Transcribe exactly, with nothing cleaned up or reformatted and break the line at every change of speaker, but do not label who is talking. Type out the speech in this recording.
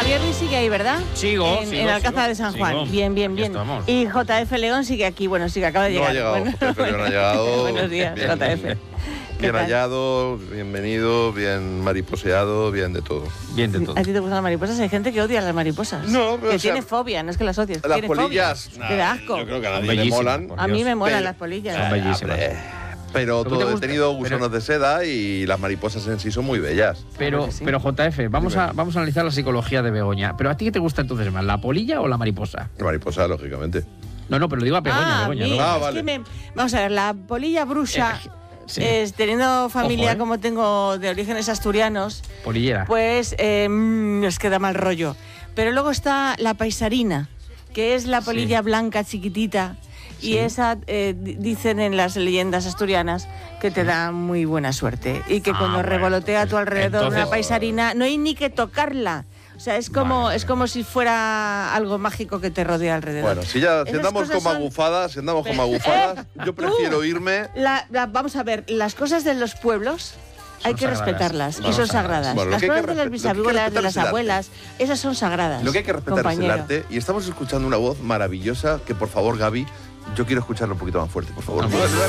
Pierri sigue ahí, ¿verdad?
Sigo,
En,
sigo,
en Alcázar
sigo,
de San Juan.
sigo.
Bien, bien, bien.
Estamos.
Y J F León sigue aquí. Bueno, sí, que acaba de
No
llegar.
ha llegado,
Bueno,
J F León ha llegado.
Buenos días,
Bien.
J F. ¿Qué
Bien
tal?
hallado, bienvenido, bien mariposeado, bien de todo.
Bien de todo.
¿A ti te gustan las mariposas? Hay gente que odia las mariposas.
No, pero,
que
o sea,
tiene fobia, no es que las odies.
Las
tiene
polillas,
fobia.
nah,
Te da asco.
yo creo que a
Son
nadie le
bellísimas,
molan.
por
A mí
Dios.
me molan
Pero-
las polillas.
Son
Eh,
bellísimas.
hombre, Pero
Lo que te
todo, he
gusta-
tenido
pero-
gusanos de seda y las mariposas en sí son muy bellas.
Pero,
Claro que sí.
pero J F, vamos a, vamos a analizar la psicología de Begoña. ¿Pero a ti qué te gusta entonces más, la polilla o la mariposa?
La mariposa, lógicamente.
No, no, pero digo a Begoña,
ah,
Begoña.
mira,
¿no?
Ah,
es
vale.
que me- vamos a ver, la polilla brusa,
Eh, sí.
es, teniendo familia
Ojo, ¿eh?
como tengo de orígenes asturianos,
Polillera.
pues eh, mm, nos queda mal rollo. Pero luego está la paisarina, que es la polilla
Sí.
blanca chiquitita.
Sí.
Y esa, eh, di- dicen en las leyendas asturianas, que te da muy buena suerte. Y que
Ah,
cuando
bueno,
revolotea a tu
pues,
alrededor
entonces-
una paisarina, no hay ni que tocarla. O sea, es como,
Vale,
es
vale.
como si fuera algo mágico que te rodea alrededor.
Bueno, si ya si
Esas
andamos
cosas
como
son-
agufadas, si andamos como
Eh,
agufadas,
eh,
yo
tú.
prefiero irme.
La- la- vamos a ver, las cosas de los pueblos hay
Son
que
sagradas.
respetarlas y
Son
son
sagradas.
sagradas.
Bueno, lo
las
que hay
cosas
que
de las
respe- lo que hay que
bisabuelas, de
respetar
las
es el arte.
abuelas, esas son sagradas.
Lo que hay que respetar es el
compañero.
arte. Y estamos escuchando una voz maravillosa que, por favor, Gaby, yo quiero escucharlo un poquito más fuerte, por favor.
Vamos.